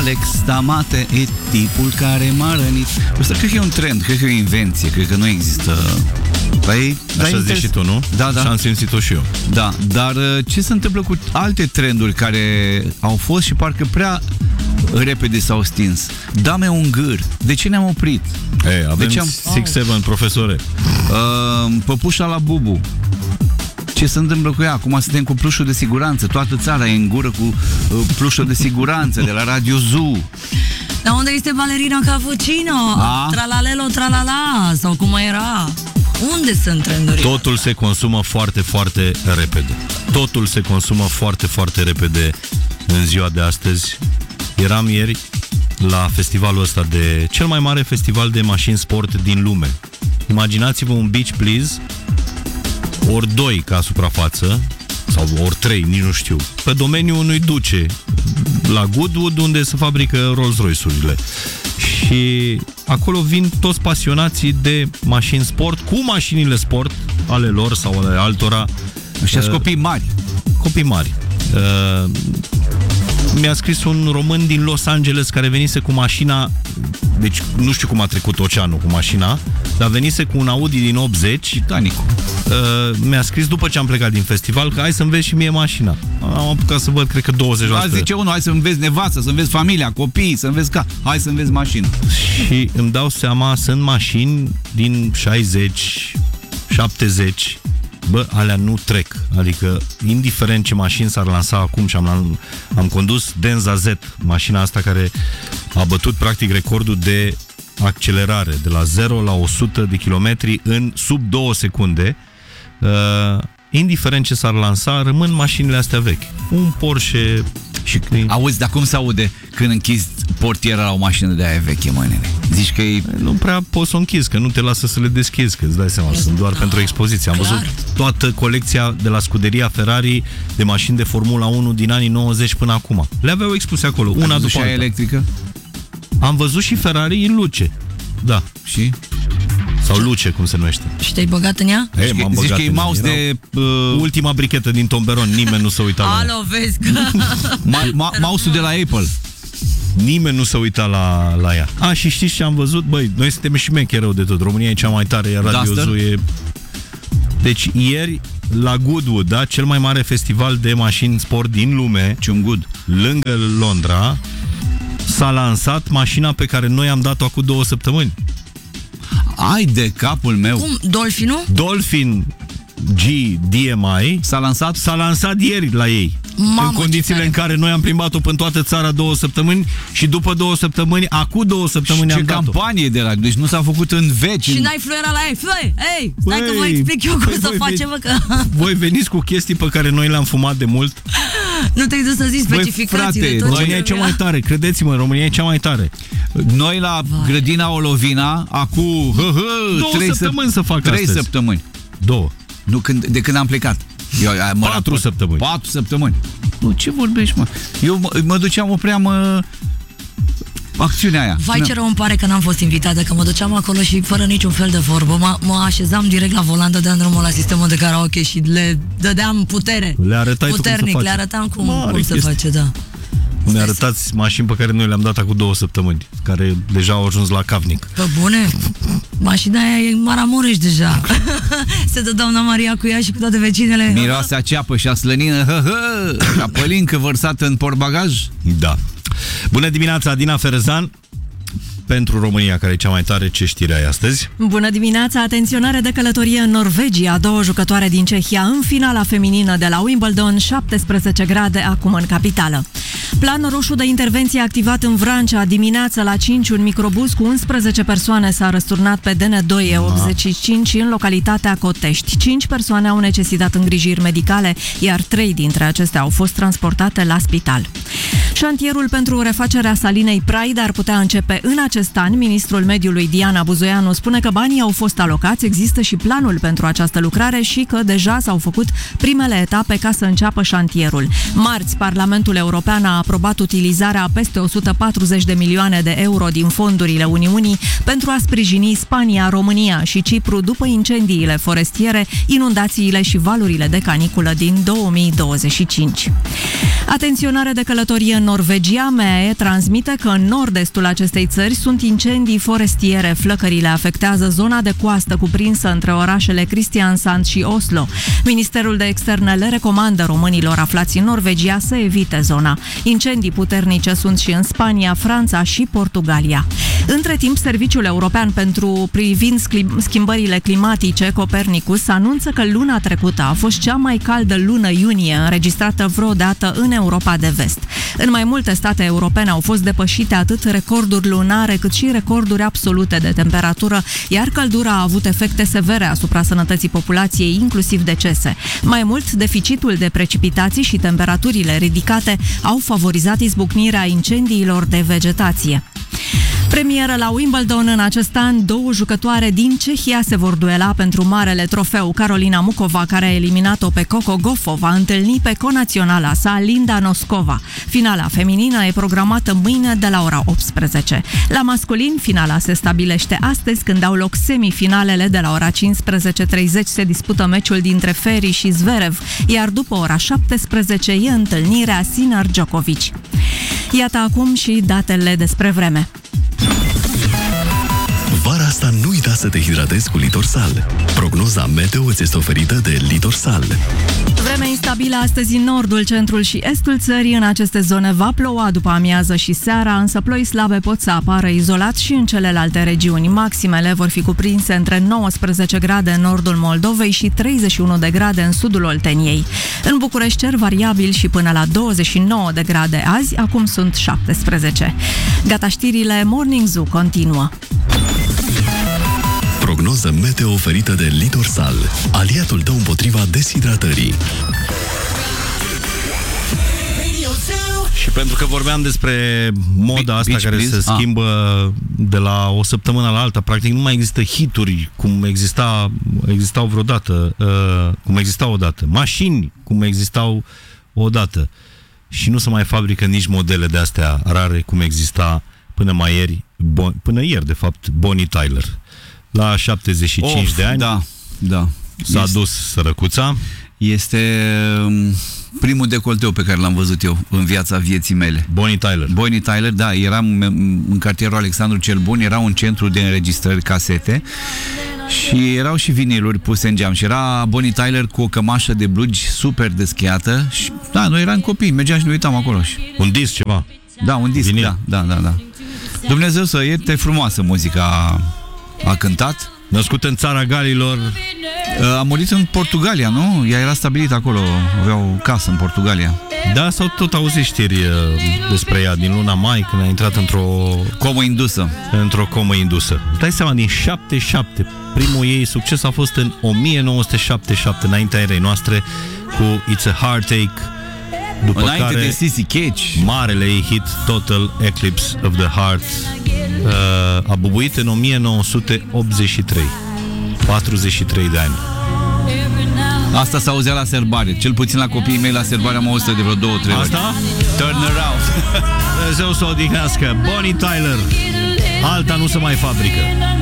Alex Damate e tipul care m-a rănit. Ăsta cred că e un trend, cred că e o invenție, cred că nu există. Așa zici și tu, nu? Da, da. Și am simțit-o și eu. Da, dar ce se întâmplă cu alte trenduri care au fost și parcă prea repede s-au stins? Dame un gâr. De ce ne-am oprit? Avem 6-7, profesore. Păpușa la bubu. Ce se întâmplă cu ea? Acum suntem cu plușul de siguranță. Toată țara e în gură cu plușul de siguranță de la Radio Zoo. Dar unde este balerina cappuccino? Tralalelo, tralala. Sau cum era? Unde sunt trendurile? Totul se consumă foarte, foarte repede. Totul se consumă foarte, foarte repede în ziua de astăzi. Eram ieri la festivalul ăsta cel mai mare festival de mașini sport din lume. Imaginați-vă un Beach Please ori 2 ca suprafață, sau ori 3, nici nu știu, pe domeniul unui duce la Goodwood, unde se fabrică Rolls-Royce-urile. Și acolo vin toți pasionații de mașini sport, cu mașinile sport ale lor sau ale altora. Ăștia copii mari. Copii mari. Mi-a scris un român din Los Angeles care venise cu mașina, deci nu știu cum a trecut oceanul cu mașina, dar venise cu un Audi din 80, Titanicul. Mi-a scris după ce am plecat din festival că hai să-mi vezi și mie mașina. Am apucat să văd, cred că 20%. Zice unul, hai să-mi vezi nevastă, să-mi vezi familia, copiii, să-mi vezi hai să-mi vezi mașina. Și îmi dau seama, sunt mașini din 60, 70. Bă, alea nu trec. Adică, indiferent ce mașini s-ar lansa acum, și am condus Denza Z, mașina asta care a bătut practic recordul de accelerare de la 0 la 100 de kilometri în sub 2 secunde. Indiferent ce s-ar lansa, rămân mașinile astea vechi. Un Porsche. Și auzi, dar cum se aude când închizi portiera la o mașină de aia veche, mă, nene? Zici că nu prea poți să o închizi, că nu te lasă să le deschizi, că îți dai seama, sunt doar pentru expoziție. Am văzut toată colecția de la scuderia Ferrari de mașini de Formula 1 din anii 90 până acum. Le aveau expuse acolo, una după alta. Electrică? Am văzut și Ferrari în luce. Da. Și? Sau luce, cum se numește. Și te-ai băgat în ea? Zici că e mouse de... ultima brichetă din tomberon, nimeni nu se uita la ea. Alo, vezi că... Mouse-ul de la Apple. Nimeni nu se uita la ea. Și știți ce am văzut? Băi, noi suntem și meche rău de tot. România e cea mai tare, iar Radio Zoo e... Deci ieri, la Goodwood, da? Cel mai mare festival de mașini sport din lume, Ciungud, lângă Londra, s-a lansat mașina pe care noi am dat-o acum 2 săptămâni. Ai de capul meu. Cum? Dolphinul? Dolphin G DMI s-a lansat ieri la ei. Mamă, în condițiile în care noi am plimbat-o până toată țara 2 săptămâni și după 2 săptămâni, acum 2 săptămâni am dat-o. Ce campanie de la... Deci nu s-a făcut în veci. Și n-ai fluiera la ei. Ei, stai că vă explic eu cum să facem, mă, că... Voi veniți cu chestii pe care noi le-am fumat de mult. Nu te-ai dus să zici specificațiile. Frate, România e cea mai tare, credeți-mă, România e cea mai tare. Noi la grădina Olovina, acum 2 săptămâni să fac 3 săptămâni. 2. Nu, de când am plecat. 4 săptămâni. 4 săptămâni. Nu, ce vorbești, mă? Eu mă duceam, opream acțiunea aia. Vai, ce rău îmi pare că n-am fost invitată, că mă duceam acolo și fără niciun fel de vorbă mă așezam direct la volan, dădeam drumul la sistemul de karaoke și le dădeam putere. Le arătai puternic, le arătam cum se face, da. Ne arătați mașini pe care noi le-am dat acum 2 săptămâni, care deja au ajuns la Cavnic. Pe bune? Mașina aia e Maramureș deja. Se dă doamna Maria cu ea și cu toate vecinele. Miroase a ceapă și a slănină, și a pălincă vărsată în portbagaj. Da. Bună dimineața, Adina Ferezan. Pentru România, care e cea mai tare, ce știri ai astăzi? Bună dimineața! Atenționare de călătorie în Norvegia. 2 jucătoare din Cehia în finala feminină de la Wimbledon, 17 grade acum în capitală. Plan roșu de intervenție activat în Vrancea. Dimineața la 5, un microbuz cu 11 persoane s-a răsturnat pe DN2 E85 în localitatea Cotești. 5 persoane au necesitat îngrijiri medicale, iar 3 dintre acestea au fost transportate la spital. Șantierul pentru refacerea salinei Praid ar putea începe în acest an. Ministrul Mediului Diana Buzoianu spune că banii au fost alocați, există și planul pentru această lucrare și că deja s-au făcut primele etape ca să înceapă șantierul. Marți, Parlamentul European a aprobat utilizarea a peste 140 de milioane de euro din fondurile Uniunii pentru a sprijini Spania, România și Cipru după incendiile forestiere, inundațiile și valurile de caniculă din 2025. Atenționare de călătorie în Norvegia, MEAE transmite că în nord-estul acestei țări sunt incendii forestiere. Flăcările afectează zona de coastă cuprinsă între orașele Kristiansand și Oslo. Ministerul de Externe le recomandă românilor aflați în Norvegia să evite zona. Incendii puternice sunt și în Spania, Franța și Portugalia. Între timp, Serviciul European privind schimbările climatice, Copernicus, anunță că luna trecută a fost cea mai caldă lună iunie înregistrată vreodată în Europa de Vest. În mai multe state europene au fost depășite atât recorduri lunare cât și recorduri absolute de temperatură, iar căldura a avut efecte severe asupra sănătății populației, inclusiv decese. Mai mult, deficitul de precipitații și temperaturile ridicate au favorizat izbucnirea incendiilor de vegetație. Premieră la Wimbledon în acest an, două jucătoare din Cehia se vor duela pentru marele trofeu. Carolina Mukova, care a eliminat-o pe Coco Gauff, va întâlni pe conaționala sa Linda Noskova. Finala feminină e programată mâine de la ora 18. La masculin, finala se stabilește astăzi, când au loc semifinalele. De la ora 15:30 se dispută meciul dintre Ferry și Zverev, iar după ora 17 e întâlnirea Sinner-Djokovic. Iată acum și datele despre vreme. Vara asta nu uita să te hidratezi cu Litorsal. Prognoza meteo îți este oferită de Litorsal. Vreme instabilă astăzi în nordul, centrul și estul țării. În aceste zone va ploua după amiază și seara, însă ploi slabe pot să apară izolat și în celelalte regiuni. Maximele vor fi cuprinse între 19 grade în nordul Moldovei și 31 de grade în sudul Olteniei. În București cer variabil și până la 29 de grade azi, acum sunt 17. Gata, știrile Morning Zoo continuă. Prognoză meteo oferită de Litorsal, aliatul tău împotriva deshidratării. Și pentru că vorbeam despre moda asta care se schimbă de la o săptămână la alta, practic nu mai există hituri cum existau vreodată, cum existau odată, mașini cum existau odată, și nu se mai fabrică nici modele de astea rare cum exista până ieri, de fapt, Bonnie Tyler. La 75 de ani da. S-a dus sărăcuța. Este primul decolteu pe care l-am văzut eu în viața vieții mele. Bonnie Tyler, da, eram în cartierul Alexandru cel Bun, era un centru de înregistrări casete și erau și viniluri puse în geam și era Bonnie Tyler cu o cămașă de blugi super deschiată și da, noi eram copii, mergeam și ne uitam acolo. Un disc ceva. Da, un disc, vinil. Da. Dumnezeu să ierte, frumoasă muzica a cântat. Născut în țara Galilor. A murit în Portugalia, nu? Ea era stabilită acolo, avea o casă în Portugalia. Da, s-au tot auzit știri despre ea din luna mai, când a intrat într-o comă indusă. Dai seama, din 77, primul ei succes a fost în 1977, înaintea erei noastre, cu It's a Heartache. După înainte care, de Sissy Catch, marele ei hit Total Eclipse of the Heart a bubuit în 1983. 43 de ani. Asta s-auzea la serbare. Cel puțin la copiii mei la serbare am auzit de vreo 2-3 ori. Asta? Turn around. Dumnezeu să o odihnească. Bonnie Tyler. Alta nu se mai fabrică.